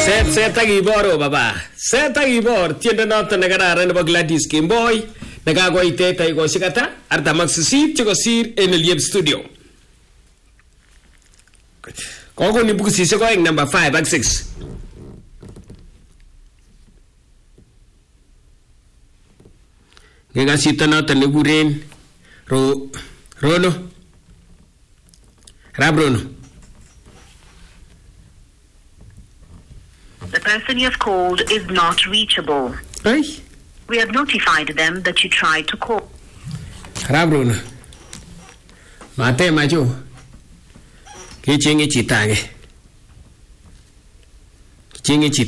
Set akibor baba. Set akibor tiendo noton nekararan nebo Gladys Kemboi nekakoite dakikoshek ata 48 chekosir en Eliep Studio. Kokoni bukisishek oeng number 5 ak 6. Ngeka chito noton nekuren Rono. Rabrono. The person you have called is not reachable. Ay. We have notified them that you tried to call. Rabrono. Mate macho. Kichingi chitake. Kichingi chitake.